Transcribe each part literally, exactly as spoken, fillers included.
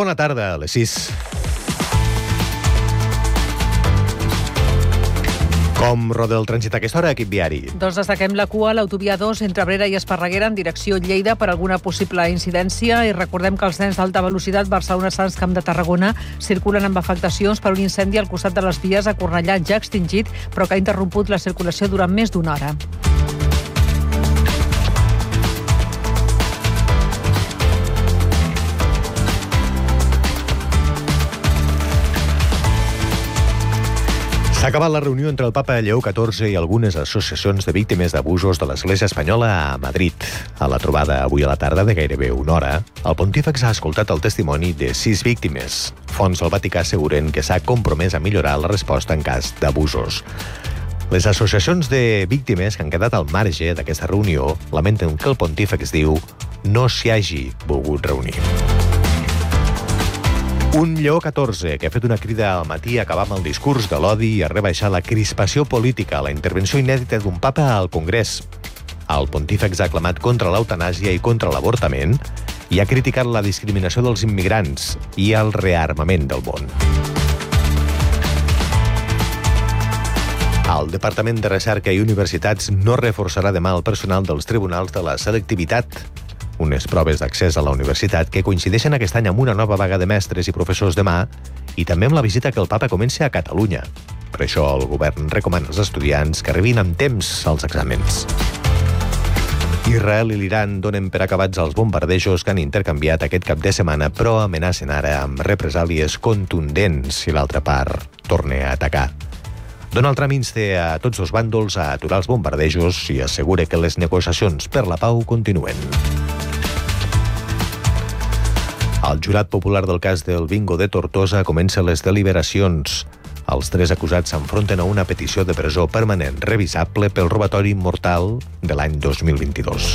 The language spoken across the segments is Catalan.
bona tarda, a les sis. Com roda el trànsit a aquesta hora, equip viari? Doncs destaquem la cua a l'autovia dos entre Abrera i Esparreguera en direcció Lleida per alguna possible incidència i recordem que els trens d'alta velocitat Barcelona-Sants Camp de Tarragona circulen amb afectacions per un incendi al costat de les vies a Cornellà ja extingit, però que ha interromput la circulació durant més d'una hora. S'ha acabat la reunió entre el papa Lleó catorze i algunes associacions de víctimes d'abusos de l'Església espanyola a Madrid. A la trobada avui a la tarda de gairebé una hora, el pontífex ha escoltat el testimoni de sis víctimes. Fonts del Vaticà asseguren que s'ha compromès a millorar la resposta en cas d'abusos. Les associacions de víctimes que han quedat al marge d'aquesta reunió lamenten que el pontífex diu no s'hi hagi volgut reunir. Un Lleó catorze que ha fet una crida al matí a acabar amb el discurs de l'odi i a rebaixar la crispació política a la intervenció inèdita d'un papa al Congrés. El pontífex ha aclamat contra l'eutanàsia i contra l'avortament i ha criticat la discriminació dels immigrants i el rearmament del món. El Departament de Recerca i Universitats no reforçarà demà el personal dels tribunals de la selectivitat, unes proves d'accés a la universitat que coincideixen aquest any amb una nova vaga de mestres i professors demà i també amb la visita que el papa comença a Catalunya. Per això el govern recomana als estudiants que arribin amb temps als exàmens. Israel i l'Iran donen per acabats els bombardejos que han intercanviat aquest cap de setmana, però amenacen ara amb represàlies contundents si l'altra part torna a atacar. Donald Trump insta a tots dos bàndols a aturar els bombardejos i assegura que les negociacions per la pau continuen. El jurat popular del cas del bingo de Tortosa comença les deliberacions. Els tres acusats s'enfronten a una petició de presó permanent revisable pel robatori mortal de l'any dos mil vint-i-dos.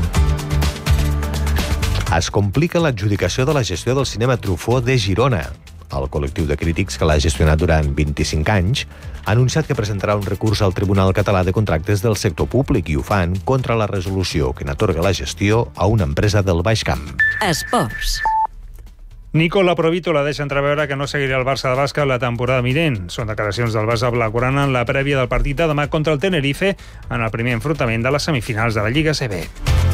Es complica l'adjudicació de la gestió del cinema Truffaut de Girona. El col·lectiu de crítics que l'ha gestionat durant vint-i-cinc anys ha anunciat que presentarà un recurs al Tribunal Català de Contractes del Sector Públic i ho fan contra la resolució que n'atorga la gestió a una empresa del Baix Camp. Esports. Nicola Provítola deixa entreveure que no seguirà el Barça de bàsquet la temporada vinent. Són declaracions del Barça blaugrana en la prèvia del partit de demà contra el Tenerife en el primer enfrontament de les semifinals de la Lliga A C B.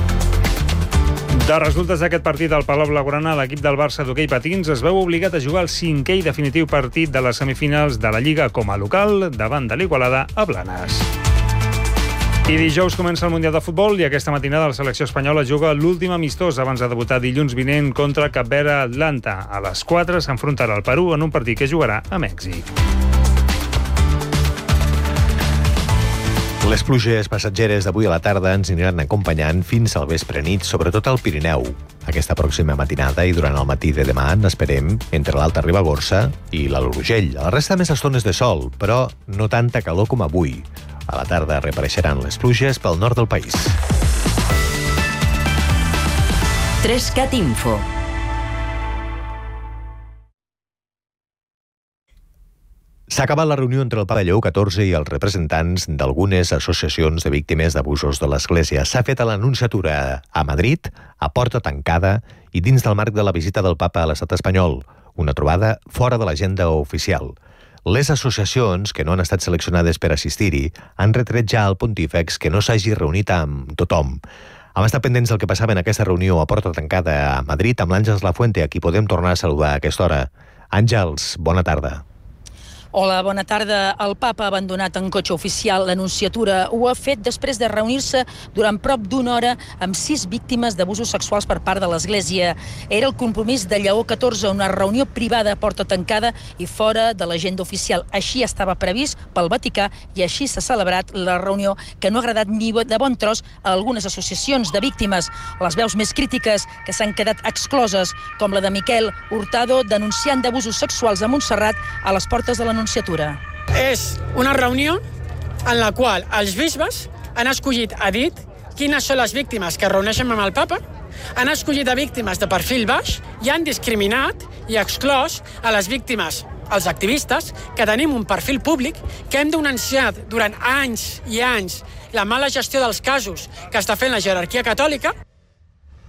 De resultes d'aquest partit al Palau Blaugrana, l'equip del Barça d'hoquei patins es veu obligat a jugar el cinquè i definitiu partit de les semifinals de la Lliga com a local davant de l'Igualada a Blanes. I dijous comença el Mundial de Futbol i aquesta matinada la selecció espanyola juga l'últim amistós abans de debutar dilluns vinent contra Cap Verd a Atlanta. A les quatre s'enfrontarà al Perú en un partit que jugarà a Mèxic. Les pluges passatgeres d'avui a la tarda ens aniran acompanyant fins al vespre nit, sobretot al Pirineu. Aquesta pròxima matinada i durant el matí de demà n'esperem entre l'Alta Ribagorça i l'Alt Urgell. A la resta més estones de sol, però no tanta calor com avui. A la tarda reapareixeran les pluges pel nord del país. Trescat Info. S'ha acabat la reunió entre el papa Lleó catorze i els representants d'algunes associacions de víctimes d'abusos de l'Església. S'ha fet a l'Anunciatura a Madrid, a porta tancada i dins del marc de la visita del papa a l'estat espanyol, una trobada fora de l'agenda oficial. Les associacions que no han estat seleccionades per assistir-hi han retret ja al pontífex que no s'hagi reunit amb tothom. Hem estat pendents del que passava en aquesta reunió a porta tancada a Madrid amb l'Àngels Lafuente, a qui podem tornar a saludar a aquesta hora. Àngels, bona tarda. Hola, bona tarda. El papa ha abandonat en cotxe oficial l'Anunciatura. Ho ha fet després de reunir-se durant prop d'una hora amb sis víctimes d'abusos sexuals per part de l'Església. Era el compromís de Lleó catorze, una reunió privada a porta tancada i fora de l'agenda oficial. Així estava previst pel Vaticà i així s'ha celebrat la reunió, que no ha agradat ni de bon tros a algunes associacions de víctimes. Les veus més crítiques que s'han quedat excloses, com la de Miquel Hurtado, denunciant d'abusos sexuals a Montserrat a les portes de l'Anunciatura. És una reunió en la qual els bisbes han escollit a dit quines són les víctimes que es reuneixen amb el papa, han escollit a víctimes de perfil baix i han discriminat i exclòs a les víctimes, els activistes, que tenim un perfil públic, que hem denunciat durant anys i anys la mala gestió dels casos que està fent la jerarquia catòlica.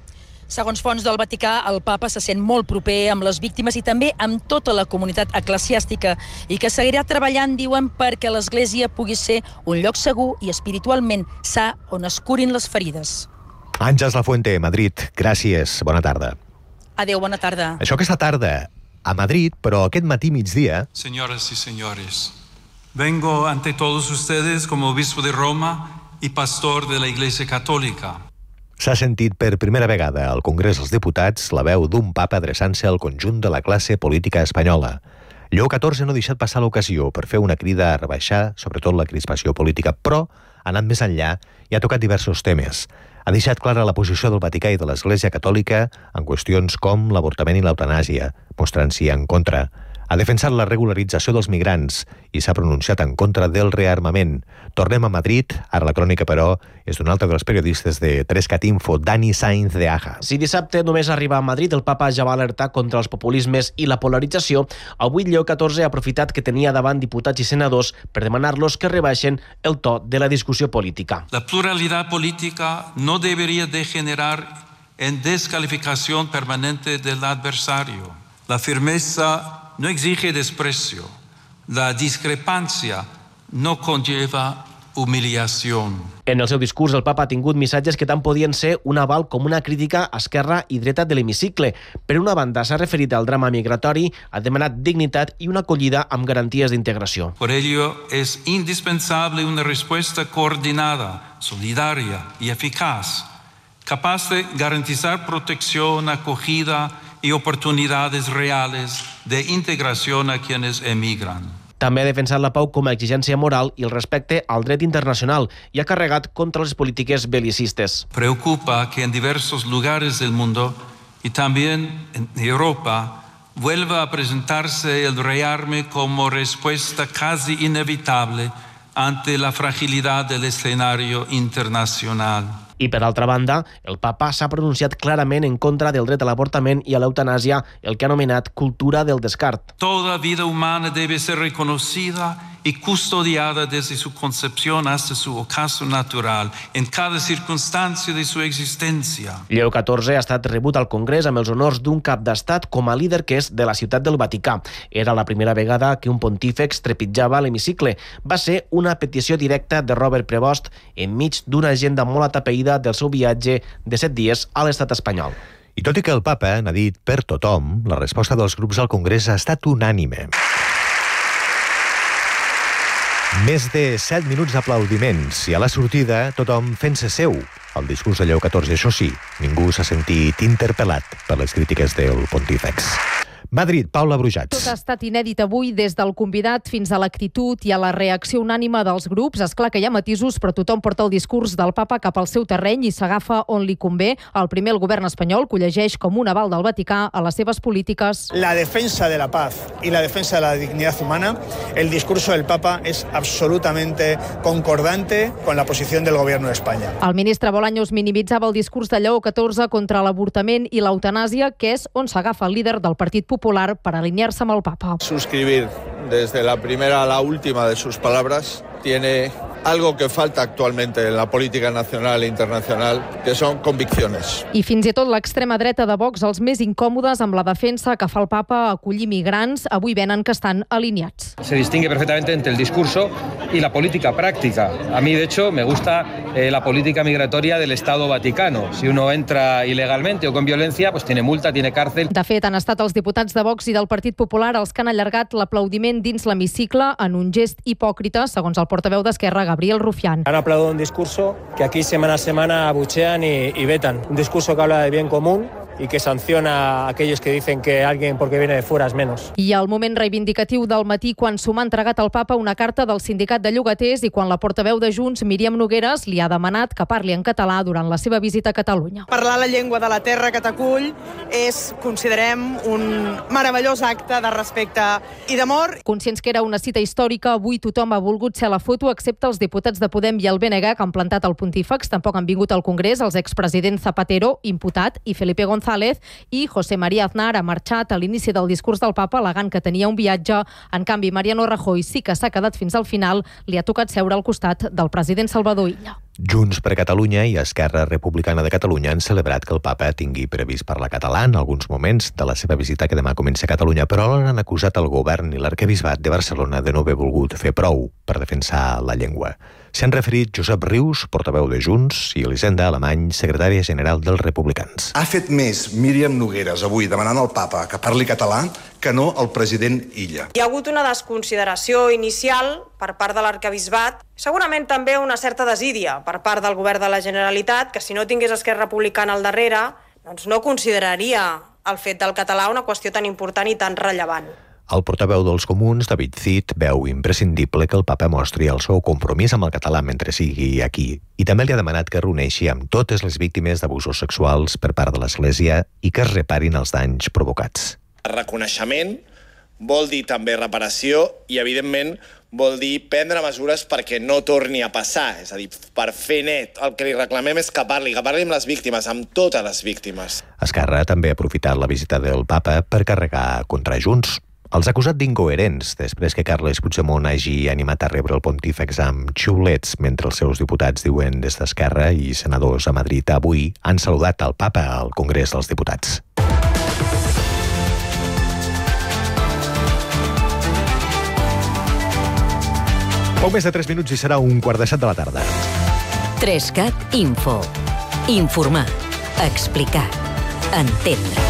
Segons fonts del Vaticà, el papa se sent molt proper amb les víctimes i també amb tota la comunitat eclesiàstica i que seguirà treballant, diuen, perquè l'Església pugui ser un lloc segur i espiritualment sa on es curin les ferides. Àngels Lafuente, Madrid. Gràcies. Bona tarda. Adéu, bona tarda. Això aquesta tarda a Madrid, però aquest matí migdia... Señoras y señores, vengo ante todos ustedes como obispo de Roma y pastor de la Iglesia Católica. S'ha sentit per primera vegada al Congrés dels Diputats la veu d'un papa adreçant-se al conjunt de la classe política espanyola. Lleó catorze no ha deixat passar l'ocasió per fer una crida a rebaixar, sobretot la crispació política, però ha anat més enllà i ha tocat diversos temes. Ha deixat clara la posició del Vaticà i de l'Església Catòlica en qüestions com l'avortament i l'eutanàsia, mostrant-s'hi en contra. Ha defensat la regularització dels migrants i s'ha pronunciat en contra del rearmament. Tornem a Madrid. Ara la crònica, però, és d'un altre dels periodistes de tres cat info, Dani Sainz de Aja. Si dissabte només arriba a Madrid, el papa ja va alertar contra els populismes i la polarització. Avui Lleó catorze ha aprofitat que tenia davant diputats i senadors per demanar-los que rebaixen el to de la discussió política. La pluralidad política no debería degenerar en descalificación permanente del adversario. La firmeza no exige desprecio. La discrepancia no conlleva humillación. En el seu discurs, el papa ha tingut missatges que tant podien ser un aval com una crítica a esquerra i dreta de l'hemicicle. Per una banda, s'ha referit al drama migratori, ha demanat dignitat i una acollida amb garanties d'integració. Por ello, es indispensable una respuesta coordinada, solidaria y eficaz, capaz de garantizar protección, acogida y oportunidades reales de integración a quienes emigran. També ha defensat la pau com a exigència moral i el respecte al dret internacional i ha carregat contra les polítiques belicistes. Preocupa que en diversos lugares del mundo y también en Europa vuelva a presentarse el rearme como respuesta casi inevitable ante la fragilidad del escenario internacional. I, per altra banda, el papa s'ha pronunciat clarament en contra del dret a l'avortament i a l'eutanàsia, el que ha anomenat cultura del descart. Toda vida humana debe ser reconocida y custodiada desde su concepción hasta su ocaso natural, en cada circunstancia de su existencia. Lleó catorze ha estat rebut al Congrés amb els honors d'un cap d'estat com a líder que és de la ciutat del Vaticà. Era la primera vegada que un pontífex trepitjava l'hemicicle. Va ser una petició directa de Robert Prevost enmig d'una agenda molt atapeïda del seu viatge de set dies a l'estat espanyol. I tot i que el papa n'ha dit per tothom, la resposta dels grups al Congrés ha estat unànime. Més de set minuts d'aplaudiments i a la sortida tothom fent-se seu el discurs de Lleó catorze. Això sí, ningú s'ha sentit interpel·lat per les crítiques del pontífex. Madrid, Paula Brujats. Tot ha estat inèdit avui, des del convidat fins a l'actitud i a la reacció unànime dels grups. És clar que hi ha matisos, però tothom porta el discurs del papa cap al seu terreny i s'agafa on li convé. El primer, el govern espanyol, que ho llegeix com un aval del Vaticà a les seves polítiques. La defensa de la paz y la defensa de la dignidad humana, el discurso del papa es absolutamente concordante con la posición del gobierno de España. El ministre Bolaños minimitzava el discurs de Lleó catorze contra l'avortament i l'eutanàsia, que és on s'agafa el líder del Partit Popular Popular para alinearse amb el papa. Suscribir desde la primera a la última de sus palabras tiene algo que falta actualmente en la política nacional e internacional, que son convicciones. I fins i tot l'extrema dreta de Vox, els més incòmodes amb la defensa que fa el papa a acollir migrants, avui venen que estan alineats. Se distingue perfectamente entre el discurso y la política práctica. A mí, de hecho, me gusta eh, la política migratoria del Estado Vaticano. Si uno entra ilegalmente o con violencia, pues tiene multa, tiene cárcel. De fet, han estat els diputats de Vox i del Partit Popular els que han allargat l'aplaudiment dins l'hemicicle en un gest hipòcrita, segons el portaveu d'Esquerra, Gabriel Rufián. Han aplaudido un discurso que aquí semana a semana abuchean y, y vetan. Un discurso que habla de bien común y que sanciona a aquellos que dicen que alguien porque viene de fuera es menos. I el moment reivindicatiu del matí, quan s'ho m'ha entregat al papa una carta del sindicat de llogaters i quan la portaveu de Junts, Míriam Nogueras, li ha demanat que parli en català durant la seva visita a Catalunya. Parlar la llengua de la terra que t'acull és, considerem, un meravellós acte de respecte i d'amor. Conscients que era una cita històrica, avui tothom ha volgut ser a la foto, excepte els diputats de Podem i el B N G, que han plantat el pontífex. Tampoc han vingut al Congrés els expresidents Zapatero, imputat, i Felipe González, i José María Aznar ha marxat a l'inici del discurs del papa al·legant que tenia un viatge. En canvi, Mariano Rajoy sí que s'ha quedat fins al final. Li ha tocat seure al costat del president Salvador Illa. Junts per Catalunya i Esquerra Republicana de Catalunya han celebrat que el papa tingui previst parlar català en alguns moments de la seva visita que demà comença a Catalunya, però alhora han acusat el govern i l'arquebisbat de Barcelona de no haver volgut fer prou per defensar la llengua. S'hi han referit Josep Rius, portaveu de Junts, i Elisenda Alemany, secretària general dels Republicans. Ha fet més Míriam Nogueras avui demanant al papa que parli català que no el president Illa. Hi ha hagut una desconsideració inicial per part de l'arquebisbat, segurament també una certa desídia per part del govern de la Generalitat, que si no tingués Esquerra Republicana al darrere, doncs no consideraria el fet del català una qüestió tan important i tan rellevant. El portaveu dels Comuns, David Cid, veu imprescindible que el papa mostri el seu compromís amb el català mentre sigui aquí, i també li ha demanat que reuneixi amb totes les víctimes d'abusos sexuals per part de l'Església i que es reparin els danys provocats. Reconeixement vol dir també reparació i, evidentment, vol dir prendre mesures perquè no torni a passar. És a dir, per fer net, el que li reclamem és que parli, que parli amb les víctimes, amb totes les víctimes. Esquerra també ha aprofitat la visita del papa per carregar contra Junts. Els ha acusat d'incoherents després que Carles Puigdemont hagi animat a rebre el pontífex amb xiulets mentre els seus diputats, diuen des d'Esquerra, i senadors a Madrid avui han saludat el papa al Congrés dels Diputats. Poc més de tres minuts i serà un quart de set de la tarda. Trescat Info. Informar. Explicar. Entendre.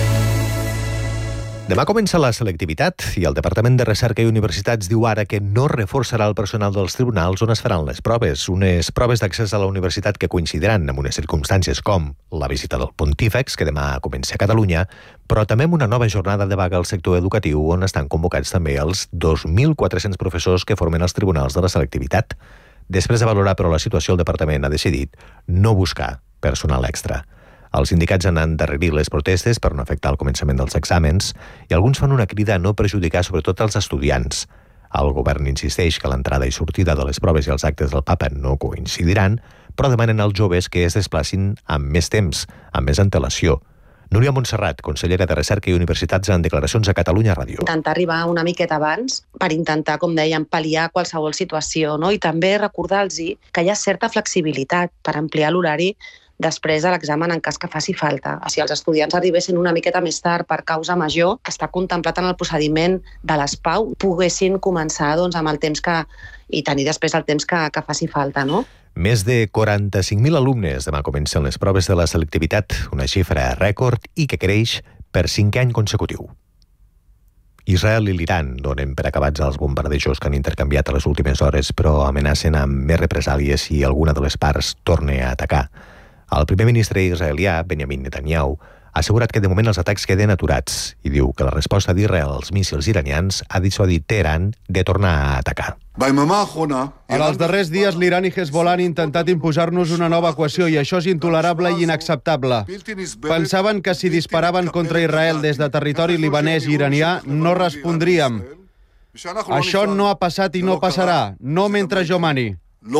Demà comença la selectivitat i el Departament de Recerca i Universitats diu ara que no reforçarà el personal dels tribunals on es faran les proves, unes proves d'accés a la universitat que coincidiran amb unes circumstàncies com la visita del pontífex, que demà comença a Catalunya, però també amb una nova jornada de vaga al sector educatiu on estan convocats també els dos mil quatre-cents professors que formen els tribunals de la selectivitat. Després de valorar, però, la situació, el departament ha decidit no buscar personal extra. Els sindicats han endarrerit les protestes per no afectar el començament dels exàmens i alguns fan una crida a no perjudicar sobretot els estudiants. El govern insisteix que l'entrada i sortida de les proves i els actes del papa no coincidiran, però demanen als joves que es desplacin amb més temps, amb més antelació. Núria Montserrat, consellera de Recerca i Universitats, en declaracions a Catalunya Ràdio. Intentar arribar una miqueta abans per intentar, com dèiem, pal·liar qualsevol situació, no? I també recordar-los que hi ha certa flexibilitat per ampliar l'horari després de l'examen en cas que faci falta. Si els estudiants arribessin una miqueta més tard per causa major, que està contemplat en el procediment de les P A U, poguessin començar doncs, amb el temps que i tenir després el temps que, que faci falta, no? Més de quaranta-cinc mil alumnes demà comencen les proves de la selectivitat, una xifra rècord i que creix per cinquè any consecutiu. Israel i l'Iran donen per acabats els bombardejos que han intercanviat a les últimes hores, però amenacen amb més represàlies si alguna de les parts torna a atacar. El primer ministre israelià, Benjamin Netanyahu, ha assegurat que de moment els atacs queden aturats i diu que la resposta d'Israel als míssils iranians ha dissuadit Teheran de tornar a atacar. En els darrers dies, l'Iran i Hezbollah han intentat imposar-nos una nova equació i això és intolerable i inacceptable. Pensaven que si disparaven contra Israel des de territori libanès i iranià no respondríem. Això no ha passat i no passarà, no mentre jo mani.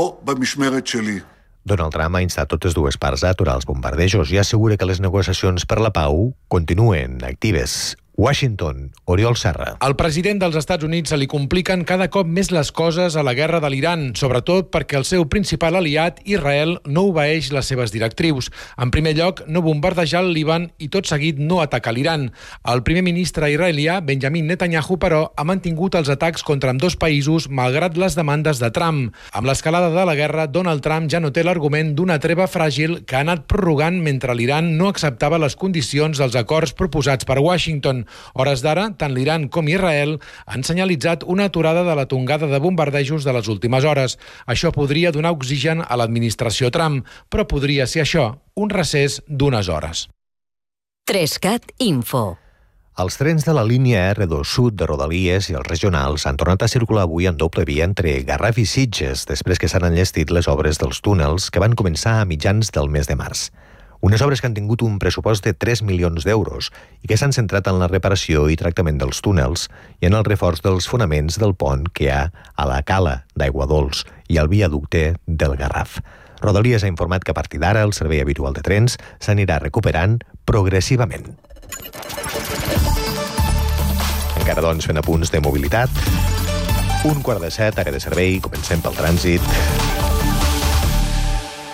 Donald Trump ha instat totes dues parts a aturar els bombardejos i assegura que les negociacions per la pau continuen actives. Washington, Oriol Serra. Al president dels Estats Units se li compliquen cada cop més les coses a la guerra de l'Iran, sobretot perquè el seu principal aliat, Israel, no obeeix les seves directrius. En primer lloc, no bombardejar el Líban i tot seguit no atacar l'Iran. El primer ministre israelià, Benjamin Netanyahu, però, ha mantingut els atacs contra ambdós països malgrat les demandes de Trump. Amb l'escalada de la guerra, Donald Trump ja no té l'argument d'una treva fràgil que ha anat prorrogant mentre l'Iran no acceptava les condicions dels acords proposats per Washington. Hores d'ara, tant l'Iran com Israel han senyalitzat una aturada de la tongada de bombardejos de les últimes hores. Això podria donar oxigen a l'administració Trump, però podria ser això, un recés d'unes hores. Trescat Info. Els trens de la línia erre dos Sud de Rodalies i els regionals han tornat a circular avui en doble via entre Garraf i Sitges, després que s'han enllestit les obres dels túnels que van començar a mitjans del mes de març. Unes obres que han tingut un pressupost de tres milions d'euros i que s'han centrat en la reparació i tractament dels túnels i en el reforç dels fonaments del pont que hi ha a la cala d'Aigua Dols i al viaducte del Garraf. Rodalies ha informat que a partir d'ara el servei habitual de trens s'anirà recuperant progressivament. Encara doncs fent apunts de mobilitat. Un quart de set, ara de servei, comencem pel trànsit.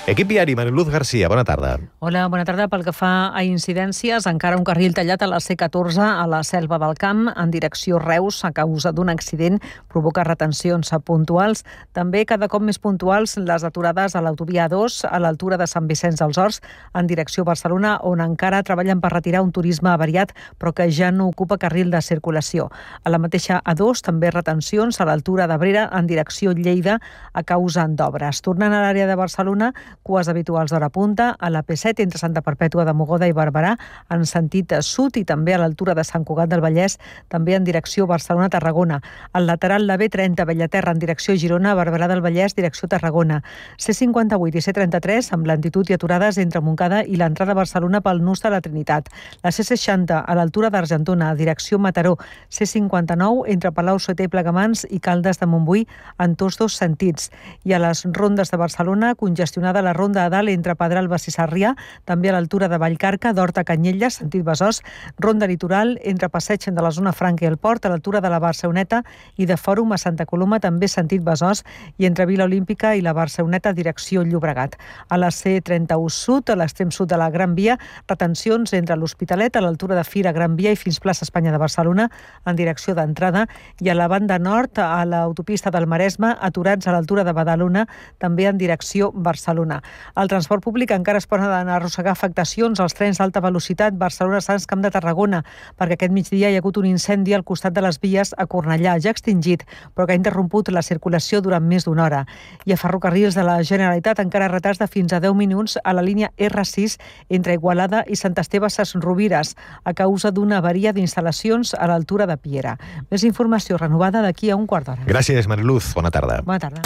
Equip viari, Mariluz Garcia, bona tarda. Hola, bona tarda. Pel que fa a incidències, encara un carril tallat a la C catorze a la Selva del Camp en direcció Reus a causa d'un accident provoca retencions puntuals. També cada cop més puntuals les aturades a l'autovia A dos a l'altura de Sant Vicenç dels Horts en direcció Barcelona, on encara treballen per retirar un turisme avariat però que ja no ocupa carril de circulació. A la mateixa A dos també retencions a l'altura d'Abrera en direcció Lleida a causa d'obres. Tornant a l'àrea de Barcelona, cues habituals d'hora punta a la P set entre Santa Perpètua de Mogoda i Barberà en sentit sud i també a l'altura de Sant Cugat del Vallès, també en direcció Barcelona-Tarragona. Al lateral la B trenta Bellaterra en direcció Girona, Barberà del Vallès, direcció Tarragona. C cinquanta-vuit i C trenta-tres amb lentitud i aturades entre Montcada i l'entrada a Barcelona pel nus de la Trinitat. La C seixanta a l'altura d'Argentona, direcció Mataró. C cinquanta-nou entre Palau-solter i Plegamans i Caldes de Montbui en tots dos sentits. I a les rondes de Barcelona, congestionada la ronda a dalt entre Pedralbes i Sarrià, també a l'altura de Vallcarca, d'Horta a Canyelles, sentit Besòs, ronda litoral entre Passeig de la zona Franca i el Port, a l'altura de la Barceloneta i de Fòrum a Santa Coloma, també sentit Besòs, i entre Vila Olímpica i la Barceloneta, direcció Llobregat. A la C trenta-u Sud, a l'extrem sud de la Gran Via, retencions entre l'Hospitalet, a l'altura de Fira, Gran Via i fins Plaça Espanya de Barcelona, en direcció d'entrada, i a la banda nord, a l'autopista del Maresme, aturats a l'altura de Badalona, també en direcció Barcelona. El transport públic encara es poden arrossegar afectacions als trens d'alta velocitat Barcelona-Sants Camp de Tarragona, perquè aquest migdia hi ha hagut un incendi al costat de les vies a Cornellà, ja extingit, però que ha interromput la circulació durant més d'una hora. I a ferrocarrils de la Generalitat encara retards de fins a deu minuts a la línia R sis entre Igualada i Sant Esteve Sesrovires, a causa d'una avaria d'instal·lacions a l'altura de Piera. Més informació renovada d'aquí a un quart d'hora. Gràcies, Mariluz. Bona tarda. Bona tarda.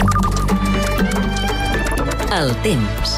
El temps.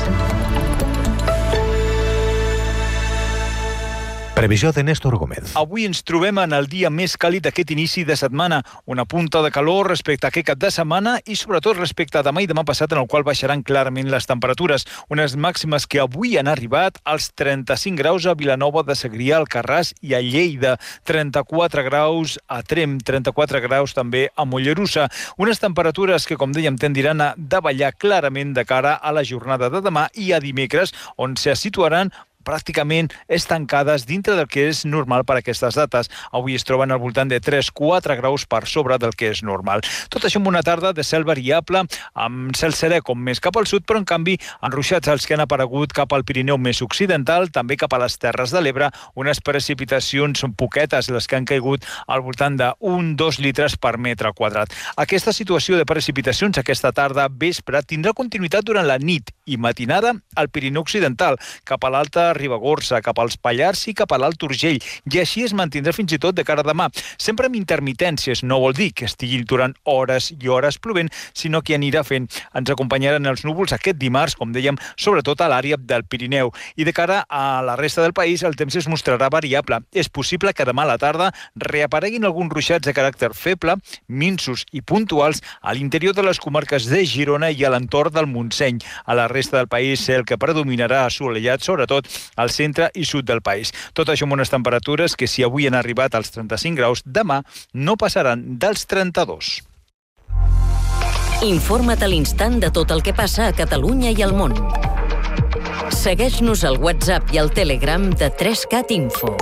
Previsió de Néstor Gómez. Avui ens trobem en el dia més càlid d'aquest inici de setmana, una punta de calor respecte a aquest cap de setmana i sobretot respecte a demà i demà passat, en el qual baixaran clarament les temperatures. Unes màximes que avui han arribat als trenta-cinc graus a Vilanova de Segrià, Alcarràs i a Lleida, trenta-quatre graus a Tremp, trenta-quatre graus també a Mollerussa. Unes temperatures que, com dèiem, tendiran a davallar clarament de cara a la jornada de demà i a dimecres, on se situaran pràcticament estancades dintre del que és normal per a aquestes dates. Avui es troben al voltant de tres a quatre graus per sobre del que és normal. Tot això amb una tarda de cel variable, amb cel serè com més cap al sud, però en canvi enruixats els que han aparegut cap al Pirineu més occidental, també cap a les Terres de l'Ebre, unes precipitacions poquetes, les que han caigut al voltant d'un a dos litres per metre quadrat. Aquesta situació de precipitacions aquesta tarda vespre tindrà continuïtat durant la nit i matinada al Pirineu occidental, cap a l'Alta Ribagorça, cap als Pallars i cap a l'Alt Urgell, i així es mantindrà fins i tot de cara a demà. Sempre amb intermitències, no vol dir que estigui durant hores i hores plovent, sinó que anirà fent. Ens acompanyaran els núvols aquest dimarts, com dèiem, sobretot a l'àrea del Pirineu. I de cara a la resta del país, el temps es mostrarà variable. És possible que demà a la tarda reapareguin alguns ruixats de caràcter feble, minsos i puntuals a l'interior de les comarques de Girona i a l'entorn del Montseny. A la resta del país, cel que predominarà assolellat, sobretot al centre i sud del país. Tot això amb unes temperatures que, si avui han arribat als trenta-cinc graus, demà no passaran dels trenta-dos. Informa't a l'instant de tot el que passa a Catalunya i al món. Segueix-nos al WhatsApp i al Telegram de tres cat Info.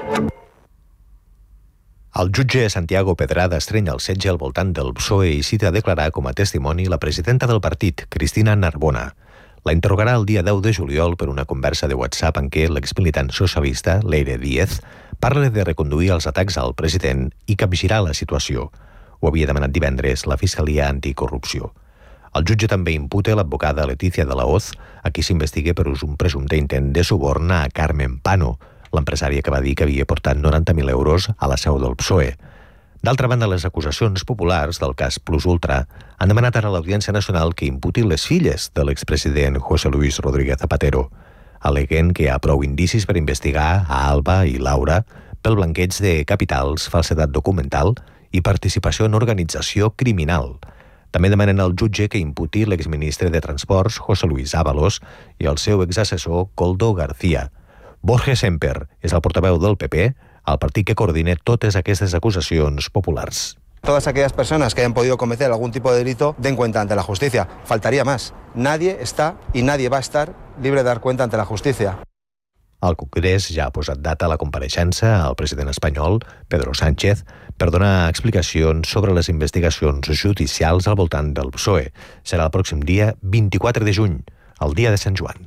El jutge Santiago Pedrada estrenya el setge al voltant del P S O E i cita a declarar com a testimoni la presidenta del partit, Cristina Narbona. La interrogarà el dia deu de juliol per una conversa de WhatsApp en què l'exmilitant socialista, Leire Díez, parla de reconduir els atacs al president i capgirar la situació. Ho havia demanat divendres la Fiscalia Anticorrupció. El jutge també imputa l'advocada Letícia de la Hoz, a qui s'investiga per un presumpte intent de suborn a Carmen Pano, l'empresària que va dir que havia portat noranta mil euros a la seu del P S O E. D'altra banda, les acusacions populars del cas Plus Ultra han demanat ara a l'Audiència Nacional que imputi les filles de l'expresident José Luis Rodríguez Zapatero, aleguen que hi ha prou indicis per investigar a Alba i Laura pel blanqueig de capitals, falsedat documental i participació en organització criminal. També demanen al jutge que imputi l'exministre de Transports, José Luis Ábalos, i el seu exassessor, Koldo García. Borja Semper és el portaveu del P P, el partit que coordina totes aquestes acusacions populars. Todas aquellas personas que hayan podido cometer algún tipo de delito den cuenta ante la justicia. Faltaría más. Nadie está y nadie va a estar libre de dar cuenta ante la justicia. El Congrés ja ha posat data a la compareixença al president espanyol, Pedro Sánchez, per donar explicacions sobre les investigacions judicials al voltant del P S O E. Serà el pròxim dia vint-i-quatre de juny, el dia de Sant Joan.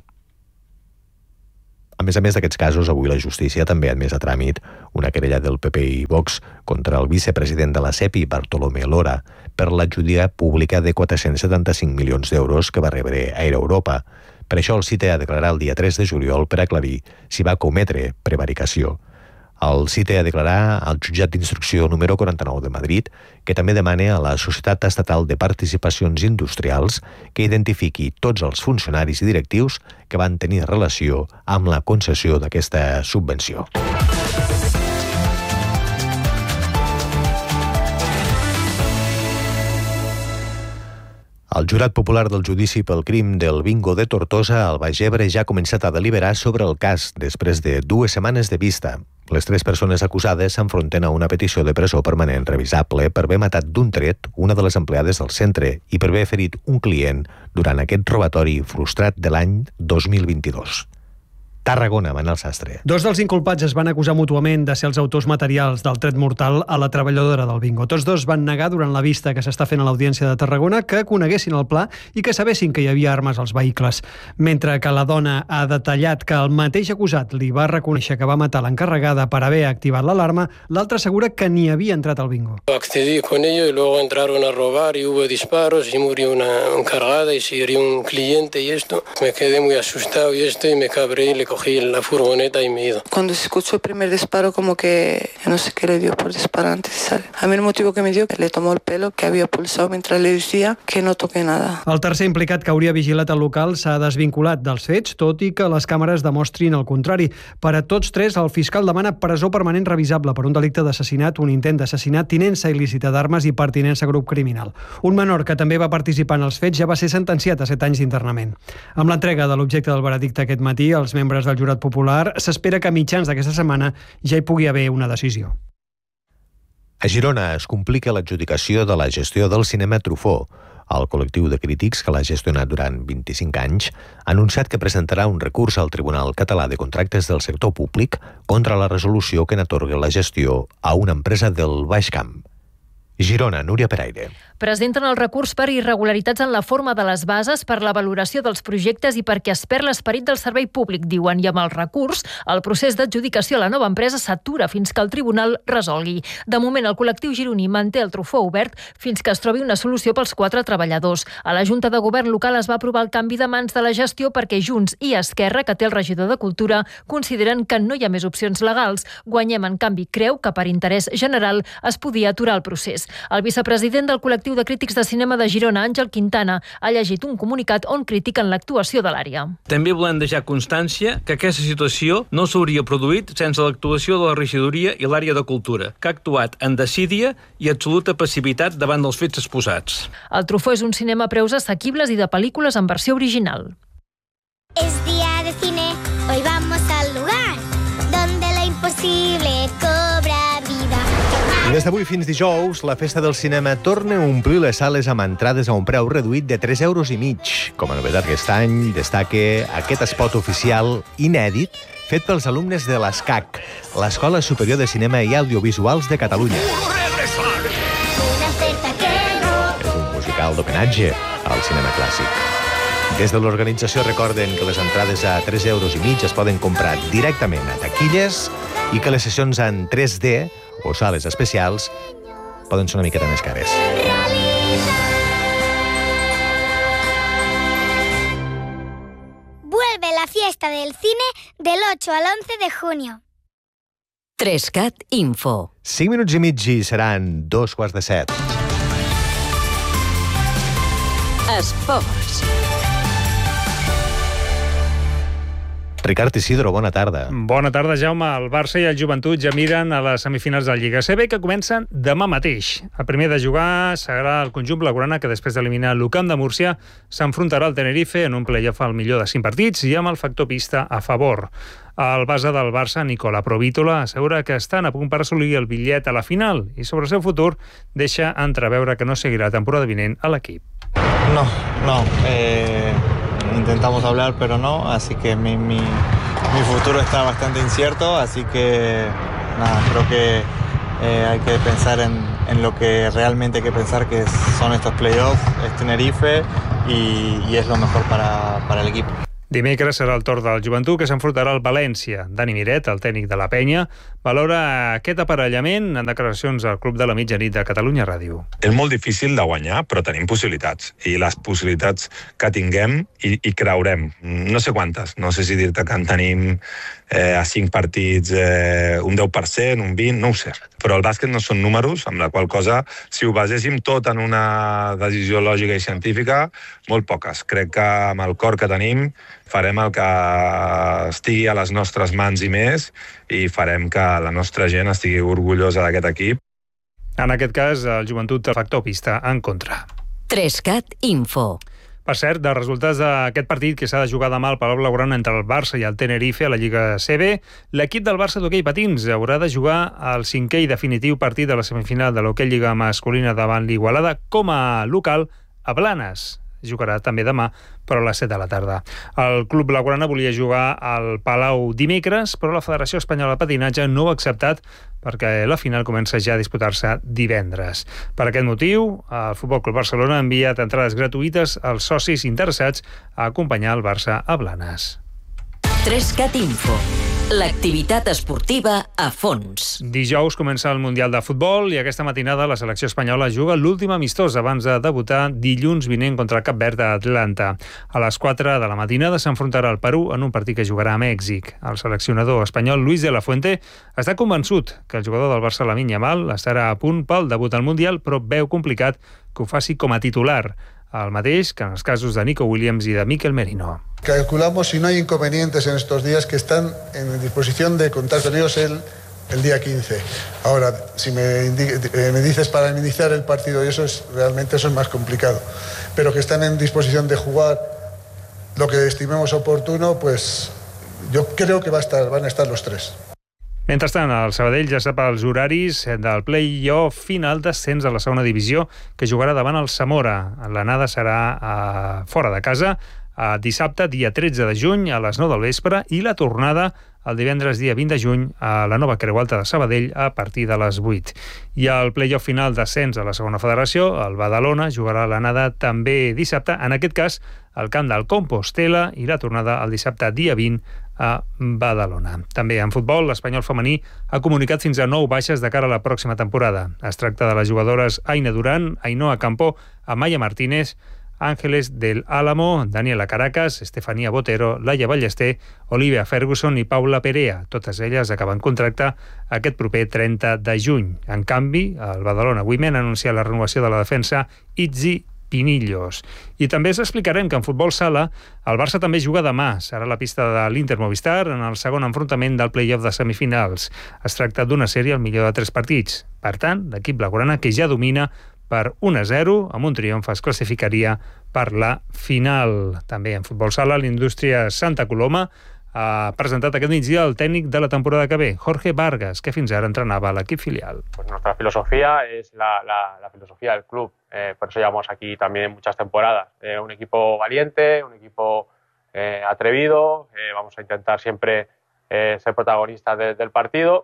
A més a més d'aquests casos, avui la justícia també ha admès a tràmit una querella del P P i Vox contra el vicepresident de la SEPI, Bartolomé Lora, per l'ajuda pública de quatre-cents setanta-cinc milions d'euros que va rebre Air Europa. Per això el CITE ha declarat el dia tres de juliol per aclarir si va cometre prevaricació. El CITE ha declarat al jutjat d'instrucció número quaranta-nou de Madrid que també demana a la Societat Estatal de Participacions Industrials que identifiqui tots els funcionaris i directius que van tenir relació amb la concessió d'aquesta subvenció. El jurat popular del judici pel crim del bingo de Tortosa al Baix Ebre ja ha començat a deliberar sobre el cas després de dues setmanes de vista. Les tres persones acusades s'enfronten a una petició de presó permanent revisable per haver matat d'un tret una de les empleades del centre i per haver ferit un client durant aquest robatori frustrat de l'any dos mil vint-i-dos. Tarragona, Manel Sastre. Dos dels inculpats es van acusar mútuament de ser els autors materials del tret mortal a la treballadora del bingo. Tots dos van negar durant la vista que s'està fent a l'Audiència de Tarragona que coneguessin el pla i que sabessin que hi havia armes als vehicles. Mentre que la dona ha detallat que el mateix acusat li va reconèixer que va matar l'encarregada per haver activat l'alarma, l'altre assegura que ni havia entrat al bingo. Accedí con ellos y luego entraron a robar y hubo disparos y murió una encargada y se hirió un cliente y esto. Me quedé muy asustado y esto y me cabré y le cogí la furgoneta y me he ido. Cuando se escuchó el primer disparo, como que no sé qué le dio por disparar antes de salir. A mí el motivo que me dio que le tomó el pelo que había pulsado mientras le decía que no toqué nada. El tercer implicat que hauria vigilat el local s'ha desvinculat dels fets, tot i que les càmeres demostrin el contrari. Per a tots tres, el fiscal demana presó permanent revisable per un delicte d'assassinat, un intent d'assassinat, tinença il·lícita d'armes i pertinença a grup criminal. Un menor que també va participar en els fets ja va ser sentenciat a set anys d'internament. Amb l'entrega de l'objecte del veredicte aquest matí, els membres del jurat popular, s'espera que a mitjans d'aquesta setmana ja hi pugui haver una decisió. A Girona es complica l'adjudicació de la gestió del cinema Truffaut. El col·lectiu de crítics que l'ha gestionat durant vint-i-cinc anys ha anunciat que presentarà un recurs al Tribunal Català de Contractes del Sector Públic contra la resolució que n'atorga la gestió a una empresa del Baix Camp. Girona, Núria Peraire. Presenten el recurs per irregularitats en la forma de les bases, per la valoració dels projectes i perquè es perd l'esperit del servei públic, diuen, i amb el recurs, el procés d'adjudicació a la nova empresa s'atura fins que el tribunal resolgui. De moment, el col·lectiu gironí manté el Truffaut obert fins que es trobi una solució pels quatre treballadors. A la Junta de Govern local es va aprovar el canvi de mans de la gestió perquè Junts i Esquerra, que té el regidor de Cultura, consideren que no hi ha més opcions legals. Guanyem, en canvi, creu que per interès general es podia aturar el procés. El vicepresident del col·lectiu de crítics de cinema de Girona, Àngel Quintana, ha llegit un comunicat on critiquen l'actuació de l'àrea. També volem deixar constància que aquesta situació no s'hauria produït sense l'actuació de la regidoria i l'àrea de cultura, que ha actuat en desídia i absoluta passivitat davant dels fets exposats. El Truffaut és un cinema a preus assequibles i de pel·lícules en versió original. Es día de cine, hoy vamos al lugar donde lo imposible cobra vida. I des d'avui fins dijous, la Festa del Cinema torna a omplir les sales amb entrades a un preu reduït de tres euros i mig. Com a novetat aquest any, destaca aquest espot oficial inèdit fet pels alumnes de l'ESCAC, l'Escola Superior de Cinema i Audiovisuals de Catalunya. És un musical d'homenatge al cinema clàssic. Des de l'organització recorden que les entrades a tres euros i mig es poden comprar directament a taquilles i que les sessions en tres D o sales especials poden ser una miqueta més cares. Vuelve la fiesta del cine del ocho al once de junio. tres cat Info. cinc minuts i mig i seran dos quarts de set. Esports. Ricard Isidro, bona tarda. Bona tarda, Jaume. El Barça i el Joventut ja miren a les semifinals de la Lliga A C B, que comencen demà mateix. El primer de jugar serà el conjunt blaugrana, que després d'eliminar l'U C A M de Múrcia s'enfrontarà al Tenerife en un play-off al millor de cinc partits i amb el factor pista a favor. El base del Barça, Nicola Provítola, assegura que estan a punt per assolir el bitllet a la final i sobre el seu futur deixa entreveure que no seguirà la temporada vinent a l'equip. No, no. Eh, intentamos hablar, pero no, así que mi, mi, mi futuro está bastante incierto, así que nada, creo que eh, hay que pensar en, en lo que realmente hay que pensar, que son estos playoffs, es Tenerife y, y es lo mejor para, para el equipo. Dimecres serà el torn del Joventut, que s'enfrontarà al València. Dani Miret, el tècnic de la Penya, valora aquest aparellament en declaracions al Club de la Mitjanit de Catalunya Ràdio. És molt difícil de guanyar, però tenim possibilitats. I les possibilitats que tinguem i, i creurem. No sé quantes. No sé si dir-te que en tenim eh, a cinc partits eh, un deu per cent, un vint, no ho sé. Però el bàsquet no són números, amb la qual cosa, si ho baséssim tot en una decisió lògica i científica, molt poques. Crec que amb el cor que tenim farem el que estigui a les nostres mans i més, i farem que la nostra gent estigui orgullosa d'aquest equip. En aquest cas, el Joventut té el factor pista en contra. Trescat Info. Per cert, dels resultats d'aquest partit que s'ha de jugar demà al Palau Blaugrana entre el Barça i el Tenerife a la Lliga A C B, l'equip del Barça d'hoquei patins haurà de jugar el cinquè i definitiu partit de la semifinal de l'hoquei Lliga masculina davant l'Igualada com a local a Blanes. Jugarà també demà, però a les set de la tarda. El Club Blaugrana volia jugar al Palau dimecres, però la Federació Espanyola de Patinatge no ho ha acceptat perquè la final comença ja a disputar-se divendres. Per aquest motiu, el Futbol Club Barcelona ha enviat entrades gratuïtes als socis interessats a acompanyar el Barça a Blanes. Trescat Info. L'activitat esportiva a fons. Dijous comença el Mundial de Futbol i aquesta matinada la selecció espanyola juga l'últim amistós abans de debutar dilluns vinent contra el Cap Verd a Atlanta. A les quatre de la matinada s'enfrontarà al Perú en un partit que jugarà a Mèxic. El seleccionador espanyol Luis de la Fuente està convençut que el jugador del Barça, Lamine Yamal, estarà a punt pel debut al Mundial, però veu complicat que ho faci com a titular. El mateix que en els casos de Nico Williams y de Mikel Merino. Calculamos, si no hay inconvenientes en estos días, que están en disposición de contar con ellos el, el día quince. Ahora, si me, me dices para iniciar el partido, y eso es realmente eso es más complicado, pero que están en disposición de jugar lo que estimemos oportuno, pues yo creo que va a estar, van a estar los tres. Mentrestant, el Sabadell ja sap els horaris del play-off final d'ascens a la segona divisió, que jugarà davant el Zamora. L'anada serà a, fora de casa a dissabte, dia tretze de juny, a les nou del vespre, i la tornada el divendres, dia vint de juny, a la nova Creu Alta de Sabadell a partir de les vuit. I el play-off final d'ascens a la segona federació, el Badalona, jugarà l'anada també dissabte, en aquest cas al camp del Compostela, i la tornada el dissabte, dia vint, a Badalona. També en futbol, l'Espanyol femení ha comunicat fins a nou baixes de cara a la pròxima temporada. Es tracta de les jugadores Aina Durán, Ainhoa Campo, Amaya Martínez, Ángeles del Álamo, Daniela Caracas, Estefania Botero, Laia Ballester, Olivia Ferguson i Paula Perea. Totes elles acaben contracte aquest proper trenta de juny. En canvi, el Badalona Women ha anunciat la renovació de la defensa Itzi Pinillos. I també us explicarem que en futbol sala el Barça també juga demà. Serà la pista de l'Inter Movistar en el segon enfrontament del play-off de semifinals. Es tracta d'una sèrie al millor de tres partits. Per tant, l'equip blaugrana, que ja domina per un a zero, amb un triomf es classificaria per la final. També en futbol sala, l'Indústria Santa Coloma ha presentat aquest migdia el tècnic de la temporada que ve, Jorge Vargas, que fins ara entrenava a l'equip filial. Pues nuestra filosofía es la, la, la filosofía del club, eh, por eso llevamos aquí también muchas temporadas. Eh, un equipo valiente, un equipo eh, atrevido, eh, vamos a intentar siempre eh, ser protagonistas de, del partido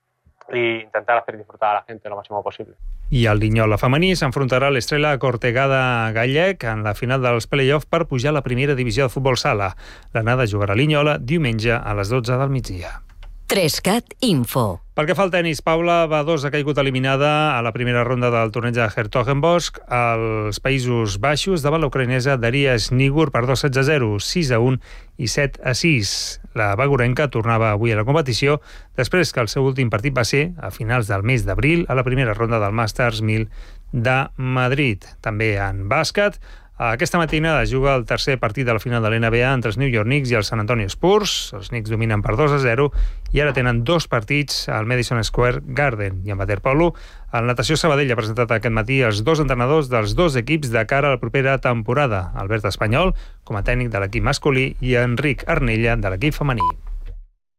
e intentar hacer disfrutar a la gente lo máximo posible. I el Linyola femení s'enfrontarà a l'Estrella Cortegada Gallec en la final dels play-off per pujar a la primera divisió de futbol sala. L'anada jugarà a Linyola diumenge a les dotze del migdia. Trescat Info. Pel que fa al tenis, Paula Badosa ha caigut eliminada a la primera ronda del torneig de Hertogenbosch als Països Baixos davant la ucraïnesa Daria Snigur per dos sets a zero, sis a un i set a sis. La bagurenca tornava avui a la competició després que el seu últim partit va ser a finals del mes d'abril a la primera ronda del Masters mil de Madrid. També en bàsquet, Aquesta matinada juga el tercer partit de la final de l'N B A entre els New York Knicks i els San Antonio Spurs. Els Knicks dominen per dos a zero i ara tenen dos partits al Madison Square Garden. I en waterpolo, el Natació Sabadell ha presentat aquest matí els dos entrenadors dels dos equips de cara a la propera temporada. Albert Espanyol, com a tècnic de l'equip masculí, i Enric Arnella, de l'equip femení.